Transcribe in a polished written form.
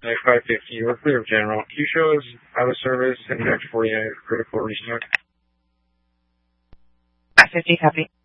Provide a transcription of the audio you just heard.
Flight 550, we're clear of general. Q shows out of service and next 48 critical restock. 550, copy.